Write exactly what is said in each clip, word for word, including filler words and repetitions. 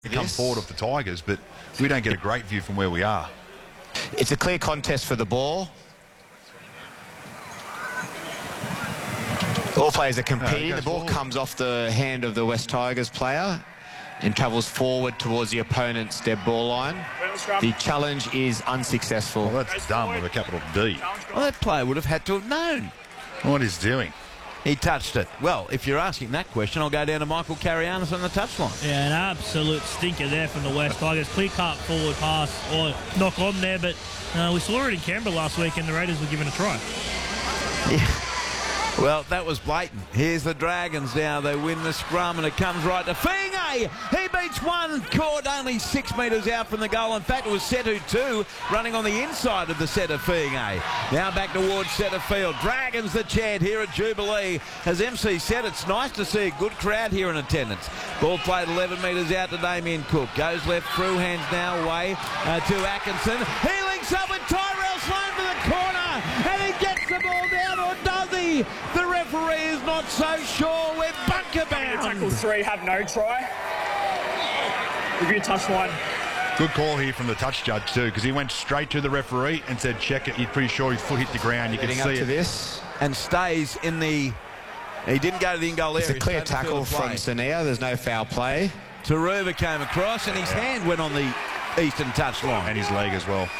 come forward off the Tigers, but we don't get a great view from where we are. It's a clear contest for the ball. All players are competing. No, the ball forward. comes off the hand of the West Tigers player and travels forward towards the opponent's dead ball line. The challenge is unsuccessful. Well, that's dumb with a capital D. Well, that player would have had to have known. What he's doing. He touched it. Well, if you're asking that question, I'll go down to Michael Carianis on the touchline. Yeah, an absolute stinker there from the West Tigers. Clear cut forward pass or knock on there, but uh, we saw it in Canberra last week and the Raiders were given a try. Yeah. Well, that was blatant. Here's the Dragons now. They win the scrum and it comes right to Fiingay. He beats one, caught only six metres out from the goal. In fact, it was Setu two running on the inside of the set of Fiingay. Now back towards centre field. Dragons the chant here at Jubilee. As M C said, it's nice to see a good crowd here in attendance. Ball played eleven metres out to Damien Cook. Goes left through, hands now away uh, to Atkinson. He links up with Tyrell Sloan to the corner and he gets the ball down, or does he? The referee is not so sure. We're bunker bound. Tackle three, have no try. Review touchline. Good call here from the touch judge too, because he went straight to the referee and said check it. He's pretty sure his foot hit the ground. You can Getting see up to it. this. And stays in the... He didn't go to the in-goal area. It's a clear tackle from Sanea. There's no foul play. Taruva came across and his hand went on the eastern touchline. And his leg as well.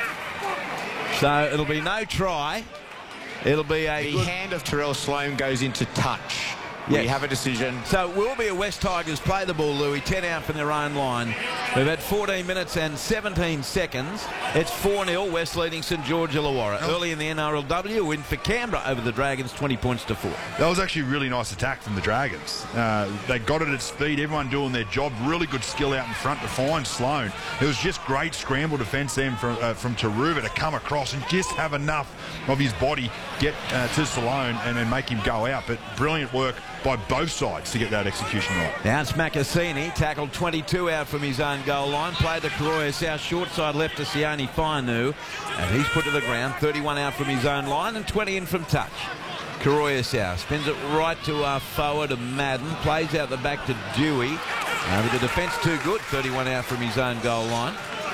So it'll be no try. It'll be a The good... hand of Tyrell Sloan goes into touch. We Yes. have a decision. So it will be a West Tigers play the ball, Louis. ten out from their own line. We've had fourteen minutes and seventeen seconds. It's four nil, West leading St George Illawarra. Oh. Early in the N R L W, win for Canberra over the Dragons, twenty points to four. That was actually a really nice attack from the Dragons. Uh, they got it at speed, everyone doing their job. Really good skill out in front to find Sloan. It was just great scramble defence then from, uh, from Taruva to come across and just have enough of his body get uh, to Sloan and then make him go out. But brilliant work by both sides to get that execution right. Now it's Makasini, tackled twenty-two out from his own goal line. Played to Karoya South, short side left to Sione Fainu. And he's put to the ground, thirty-one out from his own line and twenty in from touch. Karoya South spins it right to uh, forward to Madden. Plays out the back to Dewey. Uh, but the defence too good, thirty-one out from his own goal line.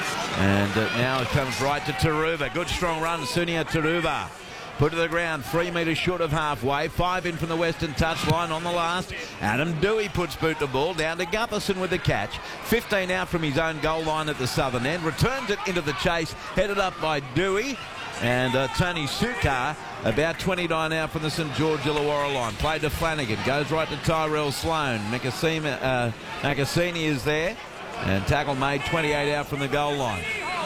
And uh, now it comes right to Taruva. Good strong run, Sunia Taruva. Put to the ground, three metres short of halfway. Five in from the western touchline on the last. Adam Dewey puts boot to ball down to Gutherson with the catch. fifteen out from his own goal line at the southern end. Returns it into the chase, headed up by Dewey. And uh, Tony Sukar about twenty-nine out from the St George Illawarra line. Played to Flanagan, goes right to Tyrell Sloan. Makasini, uh, Makasini is there. And tackle made, twenty-eight out from the goal line.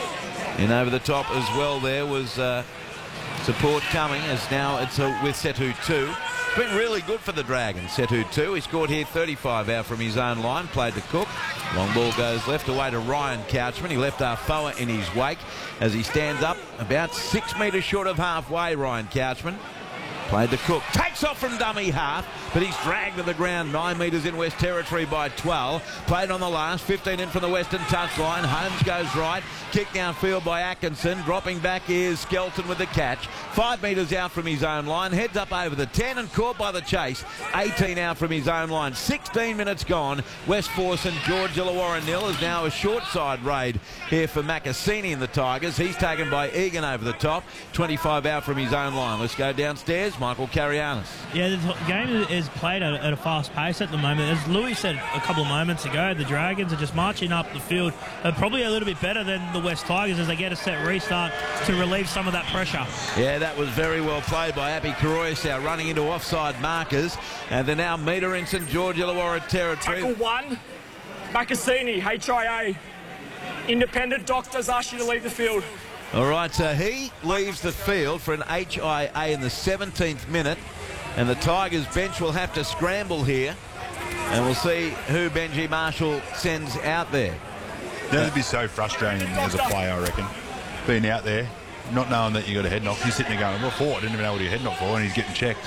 And over the top as well there was... Uh, Support coming as now it's uh, with Setu two. It's been really good for the Dragons, Setu two. He scored here thirty-five out from his own line. Played to Cook. Long ball goes left away to Ryan Couchman. He left Arfoa in his wake as he stands up about six metres short of halfway, Ryan Couchman. Played to Cook. Takes off from dummy half, but he's dragged to the ground nine metres in West Territory by twelve. Played on the last, fifteen in from the western touchline. Holmes goes right. Kick downfield by Atkinson. Dropping back is Skelton with the catch. Five metres out from his own line. Heads up over the ten and caught by the chase. eighteen out from his own line. sixteen minutes gone. West four, St George Illawarra nil is now a short side raid here for Makasini and the Tigers. He's taken by Egan over the top. twenty-five out from his own line. Let's go downstairs. Michael Carianis. Yeah, the game is played at, at a fast pace at the moment. As Louis said a couple of moments ago, the Dragons are just marching up the field. They're probably a little bit better than the West Tigers as they get a set restart to relieve some of that pressure. Yeah, that was very well played by Appy Karoyasau, running into offside markers. And they're now meter in St George Illawarra territory. Tackle one, Makasini, H I A. Independent doctors ask you to leave the field. All right, so he leaves the field for an H I A in the seventeenth minute. And the Tigers bench will have to scramble here. And we'll see who Benji Marshall sends out there. That'd be so frustrating as a player, I reckon. Being out there, not knowing that you got a head knock. He's sitting there going, well, for? I didn't even know what he head knocked for, and he's getting checked.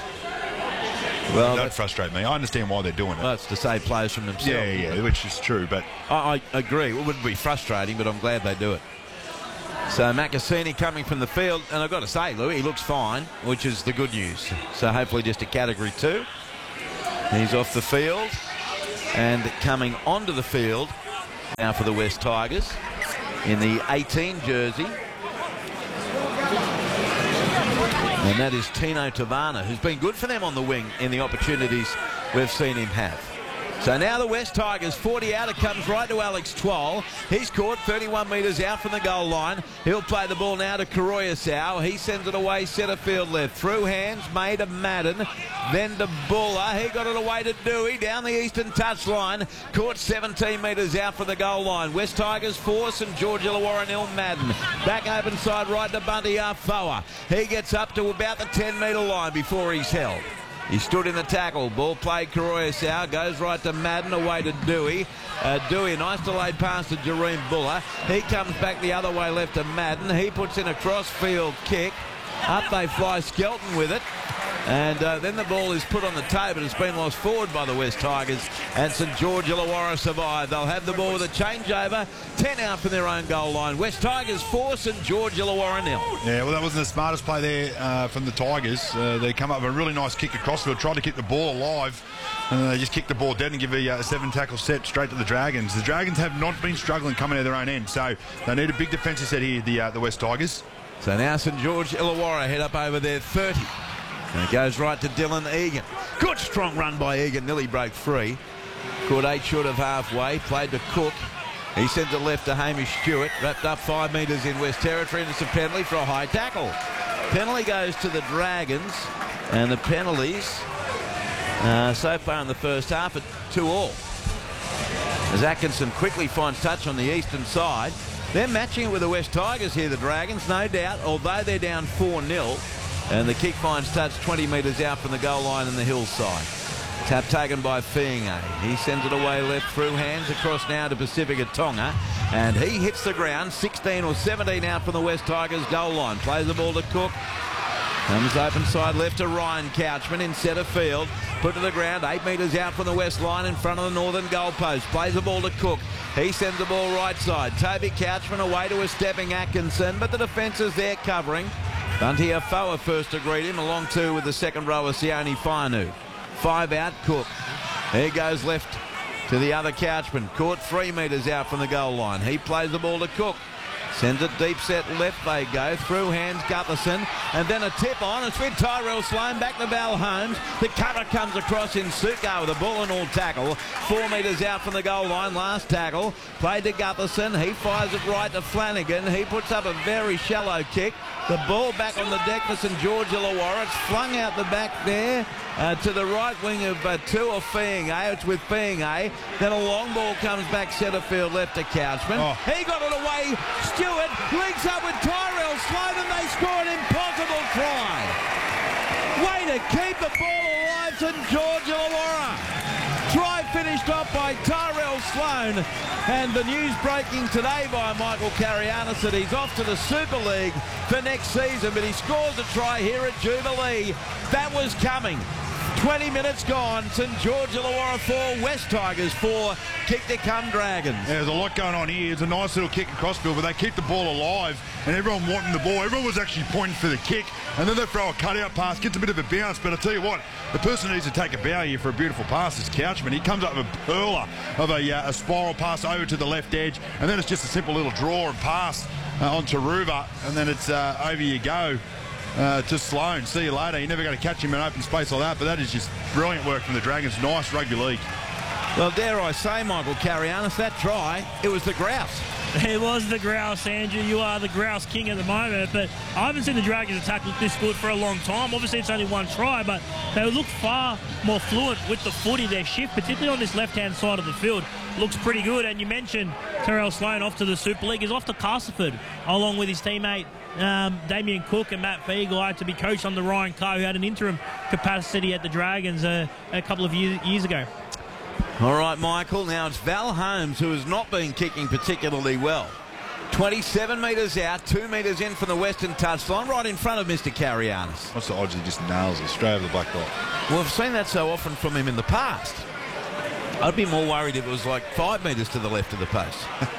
Well, that'd frustrate me. I understand why they're doing it. Well, it's to save players from themselves. Yeah, yeah, which is true, but... I, I agree. It would be frustrating, but I'm glad they do it. So Makasini coming from the field, and I've got to say, Louis, he looks fine, which is the good news. So hopefully just a category two. He's off the field, and coming onto the field Now for the West Tigers in the eighteen jersey. And that is Tino Tavana, who's been good for them on the wing in the opportunities we've seen him have. So now the West Tigers, forty out, it comes right to Alex Twal. He's caught thirty-one metres out from the goal line. He'll play the ball now to Karoyasau. He sends it away centre field left. Through hands, made to Madden, then to Buller. He got it away to Dewey down the eastern touchline. Caught seventeen metres out from the goal line. West Tigers four, St George Illawarra nil. Madden. Back open side right to Bunty Afoa. He gets up to about the ten metre line before he's held. He stood in the tackle. Ball played Karoyasau. Goes right to Madden. Away to Dewey. Uh, Dewey, nice delayed pass to Jareem Buller. He comes back the other way left to Madden. He puts in a cross-field kick. Up they fly Skelton with it. And uh, then the ball is put on the table. It's been lost forward by the West Tigers. And St George Illawarra survive. They'll have the ball with a changeover. ten out from their own goal line. West Tigers four, St George Illawarra nil. Yeah, well, that wasn't the smartest play there uh, from the Tigers. Uh, they come up with a really nice kick across field, tried to keep the ball alive. And they just kicked the ball dead and give a, a seven-tackle set straight to the Dragons. The Dragons have not been struggling coming out of their own end. So they need a big defensive set here, the, uh, the West Tigers. So now St George Illawarra head up over their thirty. And it goes right to Dylan Egan. Good strong run by Egan, nearly broke free. Caught eight short of halfway, played to Cook. He sends it left to Hamish Stewart, wrapped up five metres in West Territory, and it's a penalty for a high tackle. Penalty goes to the Dragons, and the penalties uh, so far in the first half are two all. As Atkinson quickly finds touch on the eastern side. They're matching it with the West Tigers here, the Dragons, no doubt, although they're down four nil. And the kick finds touch twenty metres out from the goal line in the hillside. Tap taken by Fiinga. He sends it away left through hands across now to Pacifica Tonga. And he hits the ground, sixteen or seventeen out from the West Tigers goal line. Plays the ball to Cook. Comes open side left to Ryan Couchman in centre field. Put to the ground, eight metres out from the west line in front of the northern goalpost. Plays the ball to Cook. He sends the ball right side. Toby Couchman away to a stepping Atkinson, but the defence is there covering. Bunty Afoa first to greet him, along two with the second rower, Sione Fainu. Five out, Cook. There goes left to the other Couchman. Caught three metres out from the goal line. He plays the ball to Cook. Sends it deep set left they go. Through hands Gutherson. And then a tip on. It's with Tyrell Sloan back to Val Holmes. The cutter comes across in Suko with a ball and all tackle. Four metres out from the goal line. Last tackle. Played to Gutherson. He fires it right to Flanagan. He puts up a very shallow kick. The ball back on the deck for St George Illawarra. It's flung out the back there uh, to the right wing of uh, Tua Fiinga. It's with Fiinga. Then a long ball comes back centre field left to Couchman. Oh. He got it away. Stewart links up with Tyrell Sloan and they score an impossible try. Way to keep the ball alive, St George Illawarra. Try finished off by Tyrell Sloan, and the news breaking today by Michael Carianis that he's off to the Super League for next season, but he scores a try here at Jubilee. That was coming. twenty minutes gone. St George Illawarra four, West Tigers four. Kick to come Dragons. Yeah, there's a lot going on here. It's a nice little kick across field, but they keep the ball alive, and everyone wanting the ball. Everyone was actually pointing for the kick, and then they throw a cutout pass, gets a bit of a bounce. But I tell you what, the person who needs to take a bow here for a beautiful pass is Couchman. He comes up with a perler of a, uh, a spiral pass over to the left edge, and then it's just a simple little draw and pass uh, on Taruva, and then it's uh, over you go. Uh, to Sloan. See you later. You're never going to catch him in open space like that, but that is just brilliant work from the Dragons. Nice rugby league. Well, dare I say, Michael Carianis, that try, it was the grouse. It was the grouse, Andrew. You are the grouse king at the moment, but I haven't seen the Dragons attack look this good for a long time. Obviously, it's only one try, but they look far more fluent with the footy. Their shift, particularly on this left-hand side of the field, looks pretty good. And you mentioned Tyrell Sloan off to the Super League. He's off to Castleford, along with his teammate um, Damien Cook and Matt Fiegel, to be coached under Ryan Carr, who had an interim capacity at the Dragons uh, a couple of years, years ago. All right, Michael. Now it's Val Holmes, who has not been kicking particularly well. twenty-seven metres out, two metres in from the western touchline, right in front of Mister Carianis. What's the odds he just nails it straight over the black dot? Well, I've seen that so often from him in the past. I'd be more worried if it was like five metres to the left of the post.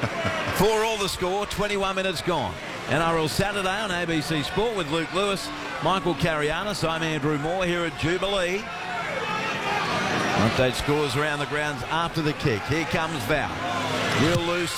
For all the score, twenty-one minutes gone. N R L Saturday on A B C Sport with Luke Lewis, Michael Carianis. I'm Andrew Moore here at Jubilee. Update scores around the grounds after the kick. Here comes Val. We'll lose